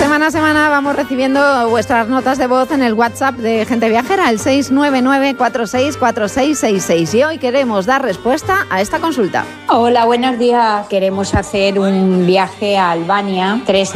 Semana a semana vamos recibiendo vuestras notas de voz en el WhatsApp de Gente Viajera, el 699464666. Y hoy queremos dar respuesta a esta consulta. Hola, buenos días. Queremos hacer un viaje a Albania, 3